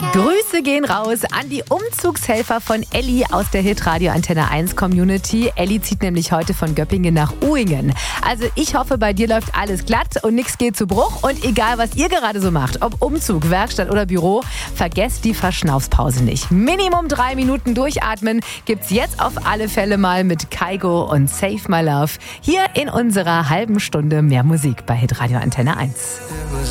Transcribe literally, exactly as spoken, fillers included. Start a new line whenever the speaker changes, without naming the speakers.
Grüße gehen raus an die Umzugshelfer von Elli aus der Hitradio Antenne eins Community. Elli zieht nämlich heute von Göppingen nach Uhingen. Also ich hoffe, bei dir läuft alles glatt und nichts geht zu Bruch. Und egal, was ihr gerade so macht, ob Umzug, Werkstatt oder Büro, vergesst die Verschnaufspause nicht. Minimum drei Minuten durchatmen gibt's jetzt auf alle Fälle mal mit Kygo und Save My Love hier in unserer halben Stunde mehr Musik bei Hitradio Antenne eins.